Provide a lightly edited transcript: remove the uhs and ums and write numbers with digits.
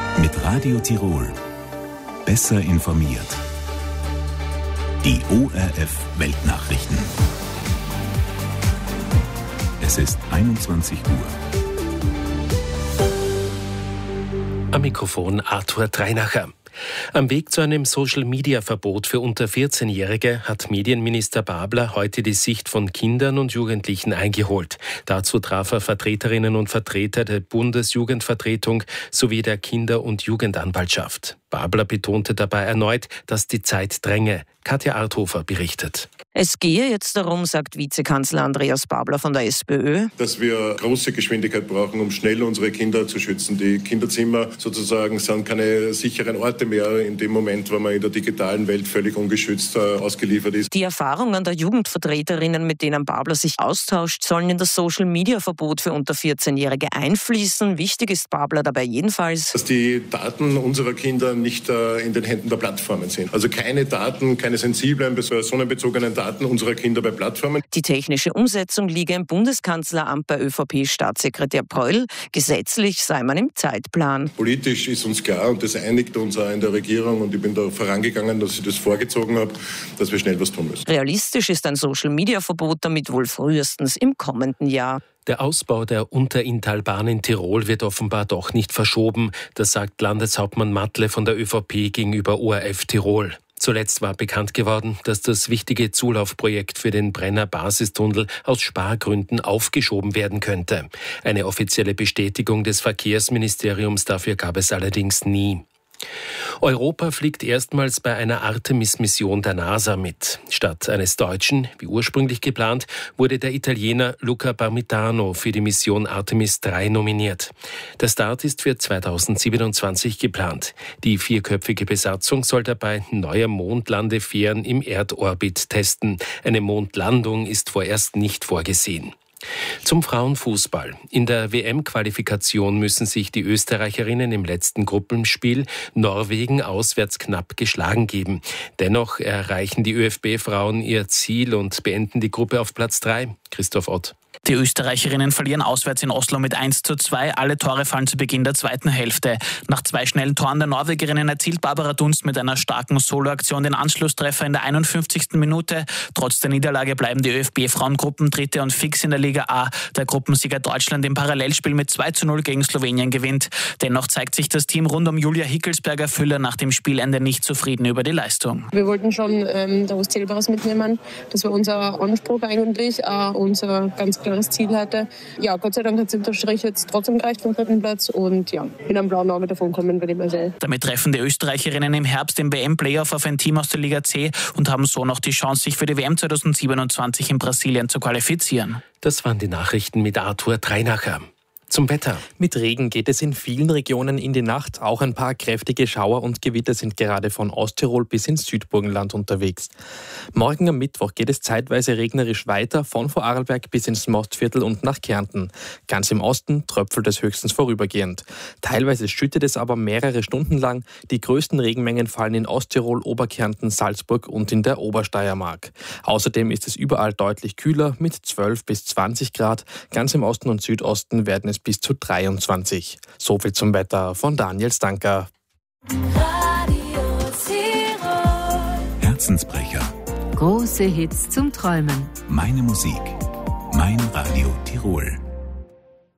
Mit Radio Tirol. Besser informiert. Die ORF Weltnachrichten. Es ist 21 Uhr. Am Mikrofon Arthur Dreinacher. Am Weg zu einem Social-Media-Verbot für unter 14-Jährige hat Medienminister Babler heute die Sicht von Kindern und Jugendlichen eingeholt. Dazu traf er Vertreterinnen und Vertreter der Bundesjugendvertretung sowie der Kinder- und Jugendanwaltschaft. Babler betonte dabei erneut, dass die Zeit dränge. Katja Arthofer berichtet. Es gehe jetzt darum, sagt Vizekanzler Andreas Babler von der SPÖ, dass wir große Geschwindigkeit brauchen, um schnell unsere Kinder zu schützen. Die Kinderzimmer sozusagen sind keine sicheren Orte mehr in dem Moment, wo man in der digitalen Welt völlig ungeschützt ausgeliefert ist. Die Erfahrungen der Jugendvertreterinnen, mit denen Babler sich austauscht, sollen in das Social-Media-Verbot für unter 14-Jährige einfließen. Wichtig ist Babler dabei jedenfalls, dass die Daten unserer Kinder nicht in den Händen der Plattformen sind. Also keine Daten, keine sensiblen, personenbezogenen Daten unserer Kinder bei Plattformen. Die technische Umsetzung liege im Bundeskanzleramt bei ÖVP-Staatssekretär Pröll. Gesetzlich sei man im Zeitplan. Politisch ist uns klar, und das einigt uns auch in der Regierung, und ich bin da vorangegangen, dass ich das vorgezogen habe, dass wir schnell was tun müssen. Realistisch ist ein Social-Media-Verbot damit wohl frühestens im kommenden Jahr. Der Ausbau der Unterinntalbahn in Tirol wird offenbar doch nicht verschoben. Das sagt Landeshauptmann Matle von der ÖVP gegenüber ORF Tirol. Zuletzt war bekannt geworden, dass das wichtige Zulaufprojekt für den Brenner Basistunnel aus Spargründen aufgeschoben werden könnte. Eine offizielle Bestätigung des Verkehrsministeriums dafür gab es allerdings nie. Europa fliegt erstmals bei einer Artemis-Mission der NASA mit. Statt eines Deutschen, wie ursprünglich geplant, wurde der Italiener Luca Parmitano für die Mission Artemis 3 nominiert. Der Start ist für 2027 geplant. Die 4-köpfige Besatzung soll dabei neue Mondlandefähren im Erdorbit testen. Eine Mondlandung ist vorerst nicht vorgesehen. Zum Frauenfußball. In der WM-Qualifikation müssen sich die Österreicherinnen im letzten Gruppenspiel Norwegen auswärts knapp geschlagen geben. Dennoch erreichen die ÖFB-Frauen ihr Ziel und beenden die Gruppe auf Platz 3. Christoph Ott. Die Österreicherinnen verlieren auswärts in Oslo mit 1:2. Alle Tore fallen zu Beginn der zweiten Hälfte. Nach 2 schnellen Toren der Norwegerinnen erzielt Barbara Dunst mit einer starken Soloaktion den Anschlusstreffer in der 51. Minute. Trotz der Niederlage bleiben die ÖFB-Frauengruppen Dritte und fix in der Liga A. Der Gruppensieger Deutschland im Parallelspiel mit 2:0 gegen Slowenien gewinnt. Dennoch zeigt sich das Team rund um Julia Hickelsberger-Füller nach dem Spielende nicht zufrieden über die Leistung. Wir wollten schon da was Zählbares mitnehmen. Das war unser Anspruch eigentlich, unser ganz klares Ziel hatte. Ja, Gott sei Dank hat es unterm Strich jetzt trotzdem gereicht vom 3. Platz und ja, in einem blauen Auge davon kommen, würde ich mal sagen. Damit treffen die Österreicherinnen im Herbst im WM-Playoff auf ein Team aus der Liga C und haben so noch die Chance, sich für die WM 2027 in Brasilien zu qualifizieren. Das waren die Nachrichten mit Arthur Dreinacher. Zum Wetter. Mit Regen geht es in vielen Regionen in die Nacht. Auch ein paar kräftige Schauer und Gewitter sind gerade von Osttirol bis ins Südburgenland unterwegs. Morgen am Mittwoch geht es zeitweise regnerisch weiter, von Vorarlberg bis ins Mostviertel und nach Kärnten. Ganz im Osten tröpfelt es höchstens vorübergehend. Teilweise schüttet es aber mehrere Stunden lang. Die größten Regenmengen fallen in Osttirol, Oberkärnten, Salzburg und in der Obersteiermark. Außerdem ist es überall deutlich kühler mit 12 bis 20 Grad. Ganz im Osten und Südosten werden es bis zu 23. So viel zum Wetter von Daniel Stanker. Herzensbrecher. Große Hits zum Träumen. Meine Musik. Mein Radio Tirol.